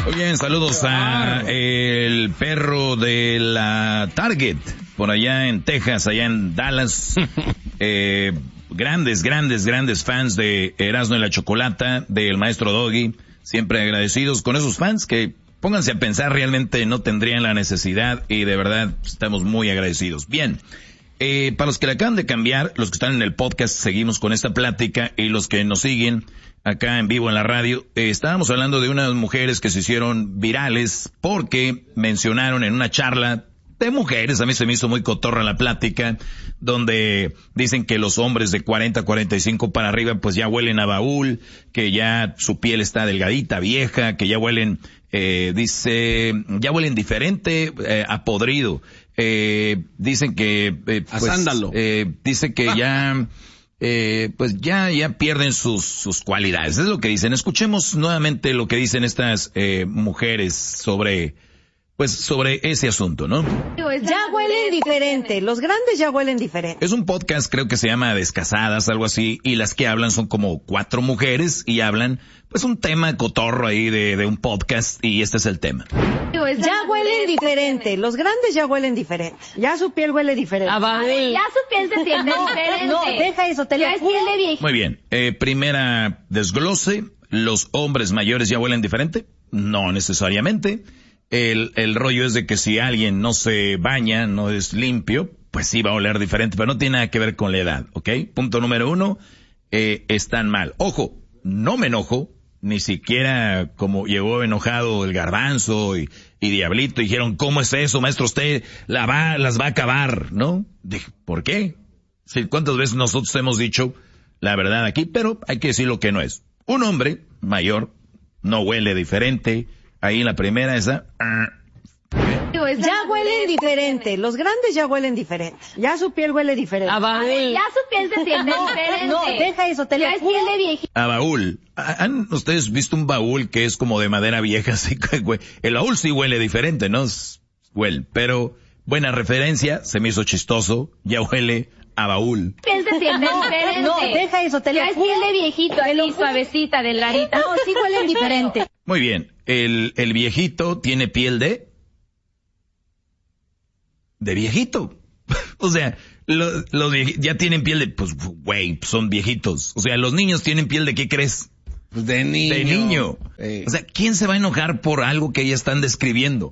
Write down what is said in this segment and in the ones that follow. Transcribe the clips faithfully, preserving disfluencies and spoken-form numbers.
Muy bien, saludos a el perro de la Target, por allá en Texas, allá en Dallas. Eh, grandes, grandes, grandes fans de Erasmo y la Chocolata, del maestro Doggy. Siempre agradecidos con esos fans que, pónganse a pensar, realmente no tendrían la necesidad y de verdad estamos muy agradecidos. Bien, eh, para los que le acaban de cambiar, los que están en el podcast, seguimos con esta plática, y los que nos siguen acá en vivo en la radio, eh, estábamos hablando de unas mujeres que se hicieron virales porque mencionaron en una charla de mujeres, a mí se me hizo muy cotorra la plática, donde dicen que los hombres de cuarenta, cuarenta y cinco para arriba pues ya huelen a baúl, que ya su piel está delgadita, vieja, que ya huelen, eh, dice, ya huelen diferente, eh, a podrido. Eh, dicen que, eh, pues, a sándalo. Eh, dice que ya, eh, pues ya, ya pierden sus, sus cualidades. Es lo que dicen. Escuchemos nuevamente lo que dicen estas, eh, mujeres sobre, pues sobre ese asunto, ¿no? Ya huelen diferente, los grandes ya huelen diferente. Es un podcast, creo que se llama Descasadas, algo así, y las que hablan son como cuatro mujeres y hablan, pues un tema cotorro ahí de, de un podcast, y este es el tema. Ya huelen diferente, los grandes ya huelen diferente. Ya su piel huele diferente. Ah, vale. Ya su piel se siente diferente. No, deja eso, te ya es piel de viejito. Muy bien, eh, primera desglose, ¿los hombres mayores ya huelen diferente? No necesariamente. El, el rollo es de que si alguien no se baña, no es limpio, pues sí va a oler diferente, pero no tiene nada que ver con la edad, ¿ok? Punto número uno, eh, están mal. Ojo, no me enojo, ni siquiera como llegó enojado el Garbanzo y, y Diablito, dijeron, ¿cómo es eso, maestro? Usted la va, las va a acabar, ¿no? Dije, ¿por qué? Sí, ¿cuántas veces nosotros hemos dicho la verdad aquí? Pero hay que decir lo que no es. Un hombre mayor no huele diferente. Ahí en la primera esa. Ya huelen diferente, los grandes ya huelen diferente. Ya su piel huele diferente. Ah, vale. Ya su piel se siente diferente. No, deja eso, te ya es piel de viejito. A baúl. ¿Han ustedes visto un baúl que es como de madera vieja? Así que, güey, el baúl sí huele diferente, ¿no? Huele, pero buena referencia, se me hizo chistoso, ya huele a baúl. Piel se siente diferente. No, deja eso, te ya es piel de viejito, ahí suavecita, delgadita. No, sí huelen diferente. Muy bien, el, el viejito tiene piel de... de viejito. O sea, los, los viejitos ya tienen piel de... pues, güey, son viejitos. O sea, los niños tienen piel de, ¿qué crees? Pues de niño. De niño. Eh. O sea, ¿quién se va a enojar por algo que ya están describiendo?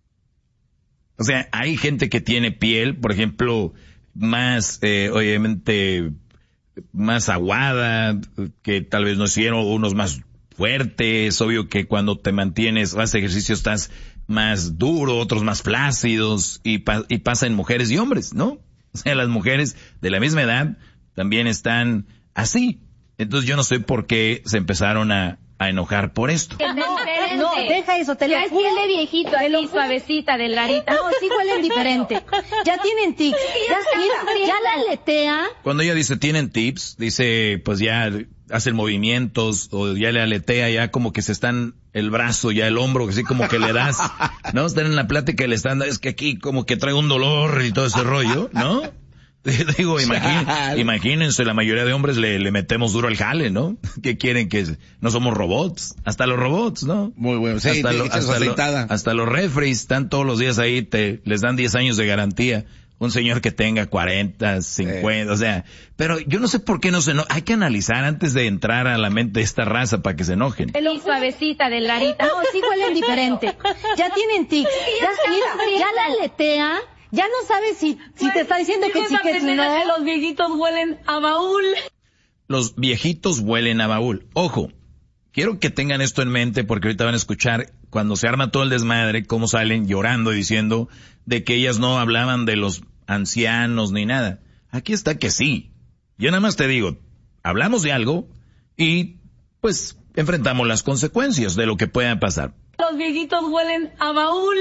O sea, hay gente que tiene piel, por ejemplo, más, eh, obviamente, más aguada, que tal vez no hicieron, unos más fuertes. Obvio que cuando te mantienes, haces ejercicio, estás más duro, otros más flácidos, y, pa- y pasa en mujeres y hombres, ¿no? O sea, las mujeres de la misma edad también están así. Entonces yo no sé por qué se empezaron a, a enojar por esto. No, deja eso, te ya es piel de viejito, ahí suavecita, delgadita. No, sí huelen diferente. Ya tienen tics. Ya, mira, ya la aletea. Cuando ella dice tienen tips, dice pues ya hacen movimientos o ya le aletea, ya como que se están el brazo, ya el hombro, así como que le das, ¿no? Están en la plática y le están, es que aquí como que trae un dolor y todo ese rollo, ¿no? Digo, imagín, imagínense, la mayoría de hombres le, le metemos duro al jale, ¿no? ¿Qué quieren que no somos robots? Hasta los robots, ¿no? Muy bueno, sí, hasta, te lo, echas hasta, lo, aceitada. hasta los refries están todos los días ahí, te les dan diez años de garantía. Un señor que tenga cuarenta, cincuenta, eh. o sea, pero yo no sé por qué no se enojan. Hay que analizar antes de entrar a la mente de esta raza para que se enojen. El suavecita, delgadita. No, sí huelen diferente. Ya tienen tics. Ya, mira, ya la aletea. Ya no sabes si, si te está diciendo que sí, que sí, no. Los viejitos huelen a baúl. Los viejitos huelen a baúl. Ojo, quiero que tengan esto en mente porque ahorita van a escuchar cuando se arma todo el desmadre, cómo salen llorando y diciendo de que ellas no hablaban de los ancianos ni nada. Aquí está que sí. Yo nada más te digo, hablamos de algo y pues enfrentamos las consecuencias de lo que pueda pasar. Los viejitos huelen a baúl.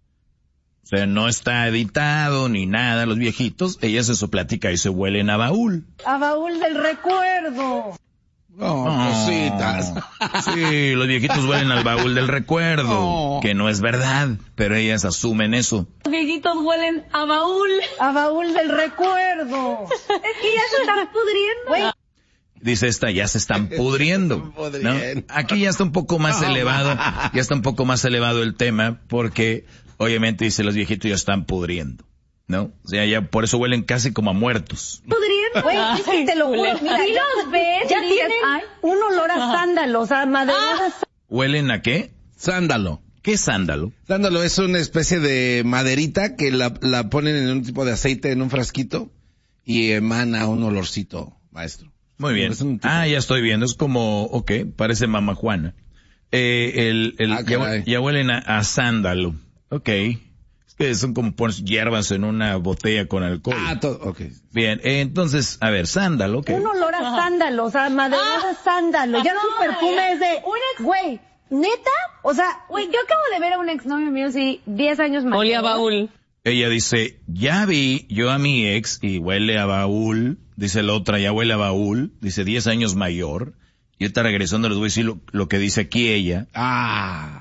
O sea, no está editado ni nada, los viejitos, ellas eso platica y se huelen a baúl. A baúl del recuerdo. No, cositas. Sí, los viejitos huelen al baúl del recuerdo, oh. que no es verdad, pero ellas asumen eso. Los viejitos huelen a baúl. A baúl del recuerdo. Es que ya se están pudriendo. Dice esta, ya se están pudriendo, ¿no? Aquí ya está un poco más elevado, ya está un poco más elevado el tema, porque obviamente dice los viejitos ya están pudriendo, ¿no? O sea, ya por eso huelen casi como a muertos. Pudriendo, güey, es que te lo juro, mira, Si los ves, ya y dices, tienen ay. un olor a sándalo, o sea, maderadas. ¿Huelen a qué? Sándalo. ¿Qué es sándalo? Sándalo es una especie de maderita que la, la ponen en un tipo de aceite en un frasquito y emana un olorcito, maestro. Muy bien. Es un tipo- Ah, ya estoy viendo. Es como, ok, parece Mama Juana. Eh, el, el, Ah, ya, caray. ya huelen a, a sándalo. Ok. Es que son como pones hierbas en una botella con alcohol. Ah, todo, ok. Bien, eh, entonces, a ver, sándalo, ok. Un olor a sándalo, o sea, maderadas sándalo. Ya su perfume es de, güey, ¿neta? O sea, Güey, yo acabo de ver a un exnovio mío, sí, diez años mayor. Olía a baúl. Ella dice, ya vi yo a mi ex y huele a baúl. Dice la otra, ya huele a baúl. Dice, diez años mayor. Y ahorita regresando les voy a decir lo, lo que dice aquí ella. Ah.